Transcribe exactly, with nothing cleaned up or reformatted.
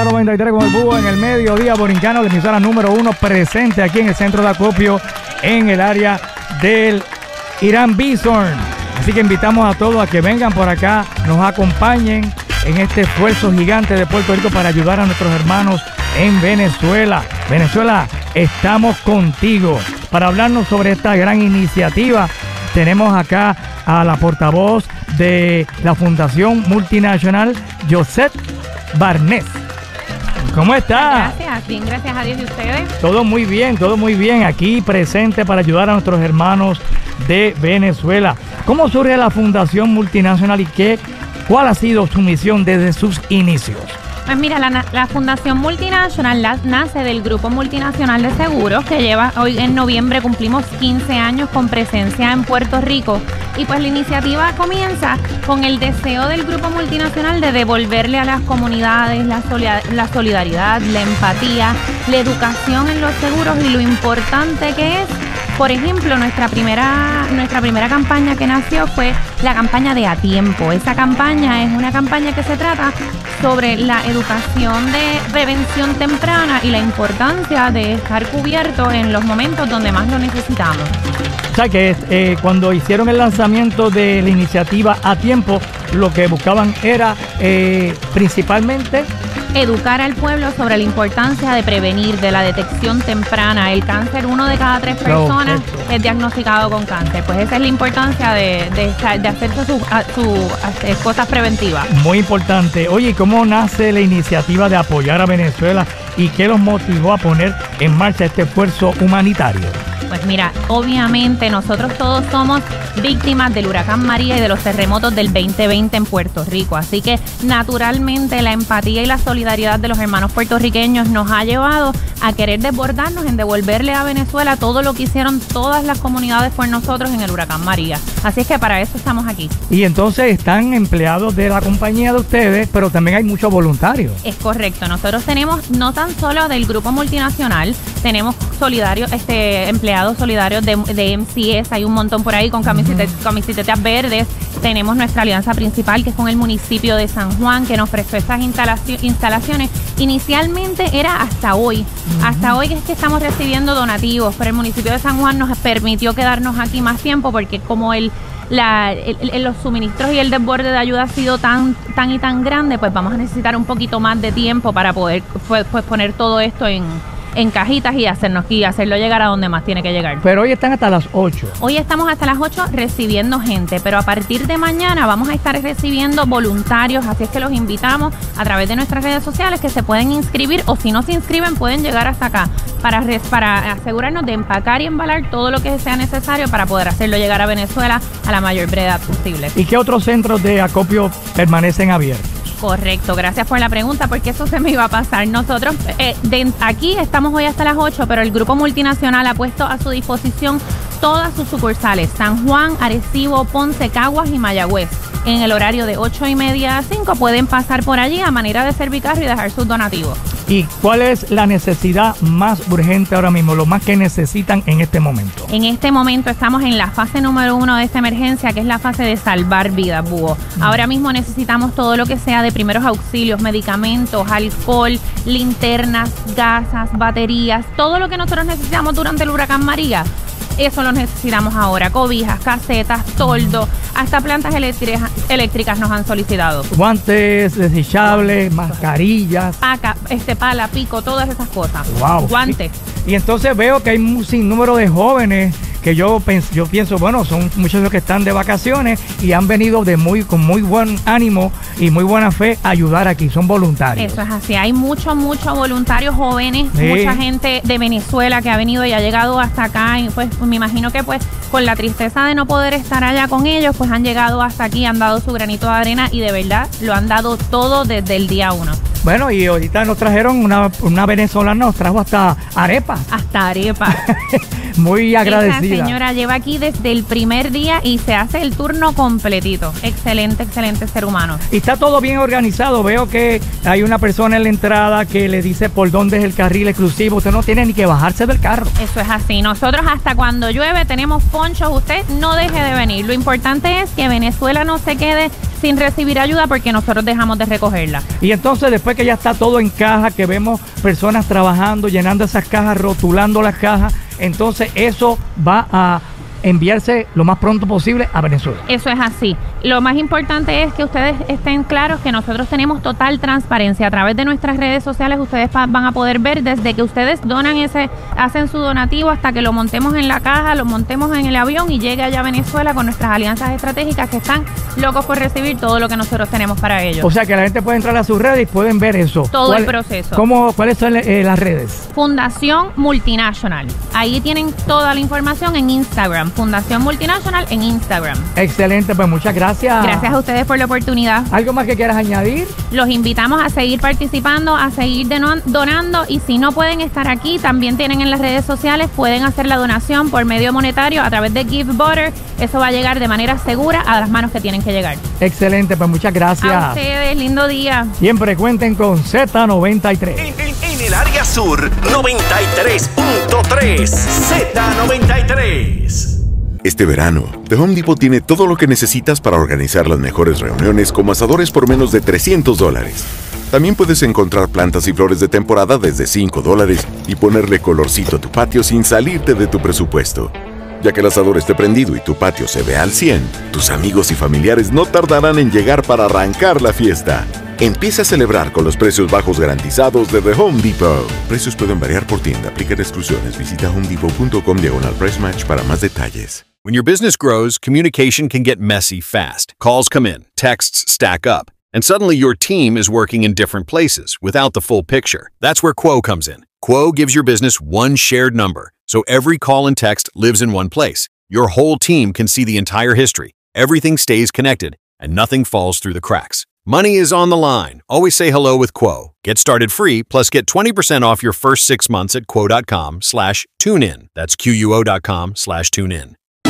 noventa y tres con el búho en el mediodía borincano, la emisora número uno presente aquí en el centro de acopio en el área del Irán Bison. Así que invitamos a todos a que vengan por acá, nos acompañen en este esfuerzo gigante de Puerto Rico para ayudar a nuestros hermanos en Venezuela. Venezuela, estamos contigo. Para hablarnos sobre esta gran iniciativa, tenemos acá a la portavoz de la Fundación Multinacional, Josette Barnés. ¿Cómo está? Gracias, bien, gracias a Dios. ¿Y ustedes? Todo muy bien, todo muy bien. Aquí presente para ayudar a nuestros hermanos de Venezuela. ¿Cómo surge la Fundación Multinacional y qué, cuál ha sido su misión desde sus inicios? Pues mira, la, la Fundación Multinacional la, nace del Grupo Multinacional de Seguros, que lleva, hoy en noviembre cumplimos quince años con presencia en Puerto Rico. Y pues la iniciativa comienza con el deseo del Grupo Multinacional de devolverle a las comunidades la, solidar, la solidaridad, la empatía, la educación en los seguros y lo importante que es. Por ejemplo, nuestra primera, nuestra primera campaña que nació fue la campaña de A Tiempo. Esa campaña es una campaña que se trata sobre la educación de prevención temprana y la importancia de estar cubierto en los momentos donde más lo necesitamos. O sea que eh, cuando hicieron el lanzamiento de la iniciativa A Tiempo, lo que buscaban era eh, principalmente educar al pueblo sobre la importancia de prevenir, de la detección temprana. El cáncer, uno de cada tres personas no, es diagnosticado con cáncer. Pues esa es la importancia de, de, de hacerse sus su, cosas preventivas. Muy importante. Oye, ¿cómo nace la iniciativa de apoyar a Venezuela y qué los motivó a poner en marcha este esfuerzo humanitario? Pues mira, obviamente nosotros todos somos víctimas del huracán María y de los terremotos del veinte veinte en Puerto Rico. Así que naturalmente la empatía y la solidaridad de los hermanos puertorriqueños nos ha llevado a querer desbordarnos en devolverle a Venezuela todo lo que hicieron todas las comunidades por nosotros en el huracán María. Así es que para eso estamos aquí. Y entonces están empleados de la compañía de ustedes, pero también hay muchos voluntarios. Es correcto. Nosotros tenemos no tan solo del Grupo Multinacional, tenemos solidarios, este, empleados solidarios de, de M C S, hay un montón por ahí con camisetas, uh-huh. camisetas verdes. Tenemos nuestra alianza principal, que es con el municipio de San Juan, que nos prestó esas instalaciones. Inicialmente era hasta hoy. Uh-huh. Hasta hoy es que estamos recibiendo donativos, pero el municipio de San Juan nos permitió quedarnos aquí más tiempo porque como el La, el, el, los suministros y el desborde de ayuda ha sido tan tan y tan grande, pues vamos a necesitar un poquito más de tiempo para poder pues, pues poner todo esto en, en cajitas y hacernos y hacerlo llegar a donde más tiene que llegar. Pero hoy están hasta las ocho. Hoy estamos hasta las ocho recibiendo gente, pero a partir de mañana vamos a estar recibiendo voluntarios, así es que los invitamos a través de nuestras redes sociales que se pueden inscribir o si no se inscriben pueden llegar hasta acá para, para asegurarnos de empacar y embalar todo lo que sea necesario para poder hacerlo llegar a Venezuela a la mayor brevedad posible. ¿Y qué otros centros de acopio permanecen abiertos? Correcto, gracias por la pregunta porque eso se me iba a pasar. Nosotros eh, de, aquí estamos hoy hasta las ocho, pero el Grupo Multinacional ha puesto a su disposición todas sus sucursales, San Juan, Arecibo, Ponce, Caguas y Mayagüez. En el horario de ocho y media a cinco pueden pasar por allí a manera de servicarro y dejar sus donativos. ¿Y cuál es la necesidad más urgente ahora mismo, lo más que necesitan en este momento? En este momento estamos en la fase número uno de esta emergencia, que es la fase de salvar vidas, búho. Mm. Ahora mismo necesitamos todo lo que sea de primeros auxilios, medicamentos, alcohol, linternas, gasas, baterías, todo lo que nosotros necesitamos durante el huracán María. Eso lo necesitamos ahora, cobijas, casetas, toldo, hasta plantas eléctricas, eléctricas nos han solicitado. Guantes desechables, mascarillas. Paca, este pala, pico, todas esas cosas. Wow. Guantes. Y, y entonces veo que hay un sinnúmero de jóvenes que yo, pens, yo pienso, bueno, son muchos que están de vacaciones y han venido de muy con muy buen ánimo y muy buena fe a ayudar aquí, son voluntarios. Eso es así, hay muchos, muchos voluntarios jóvenes, sí. Mucha gente de Venezuela que ha venido y ha llegado hasta acá y pues me imagino que pues con la tristeza de no poder estar allá con ellos, pues han llegado hasta aquí, han dado su granito de arena y de verdad lo han dado todo desde el día uno. Bueno, y ahorita nos trajeron una, una venezolana, nos trajo hasta arepas. Hasta arepas. Muy agradecida. Esa señora lleva aquí desde el primer día y se hace el turno completito. Excelente, excelente ser humano. Y está todo bien organizado. Veo que hay una persona en la entrada que le dice por dónde es el carril exclusivo. Usted no tiene ni que bajarse del carro. Eso es así. Nosotros hasta cuando llueve tenemos ponchos. Usted no deje de venir. Lo importante es que Venezuela no se quede sin recibir ayuda porque nosotros dejamos de recogerla. Y entonces después después que ya está todo en caja, que vemos personas trabajando, llenando esas cajas, rotulando las cajas, entonces eso va a enviarse lo más pronto posible a Venezuela. Eso es así. Lo más importante es que ustedes estén claros que nosotros tenemos total transparencia. A través de nuestras redes sociales ustedes van a poder ver desde que ustedes donan ese, hacen su donativo hasta que lo montemos en la caja, lo montemos en el avión y llegue allá a Venezuela con nuestras alianzas estratégicas que están locos por recibir todo lo que nosotros tenemos para ellos. O sea que la gente puede entrar a sus redes y pueden ver eso. Todo el proceso. ¿Cómo, ¿Cuáles son eh, las redes? Fundación Multinational. Ahí tienen toda la información en Instagram. Fundación Multinational en Instagram. Excelente, pues muchas gracias. Gracias a ustedes por la oportunidad. ¿Algo más que quieras añadir? Los invitamos a seguir participando, a seguir donando y si no pueden estar aquí, también tienen en las redes sociales, pueden hacer la donación por medio monetario a través de GiveButter. Eso va a llegar de manera segura a las manos que tienen que llegar. Excelente, pues muchas gracias. A ustedes, lindo día. Siempre cuenten con Z noventa y tres. En, en, en el área sur, noventa y tres punto tres. Z noventa y tres. Este verano, The Home Depot tiene todo lo que necesitas para organizar las mejores reuniones como asadores por menos de trescientos dólares. También puedes encontrar plantas y flores de temporada desde cinco dólares y ponerle colorcito a tu patio sin salirte de tu presupuesto. Ya que el asador esté prendido y tu patio se ve al cien, tus amigos y familiares no tardarán en llegar para arrancar la fiesta. Empieza a celebrar con los precios bajos garantizados de The Home Depot. Precios pueden variar por tienda. Aplican exclusiones. Visita homedepot punto com diagonal price match para más detalles. When your business grows, communication can get messy fast. Calls come in, texts stack up, and suddenly your team is working in different places without the full picture. That's where Quo comes in. Quo gives your business one shared number, so every call and text lives in one place. Your whole team can see the entire history. Everything stays connected, and nothing falls through the cracks. Money is on the line. Always say hello with Quo. Get started free, plus get twenty percent off your first six months at quo.com slash tune in. That's Q U O dot com slash tune in.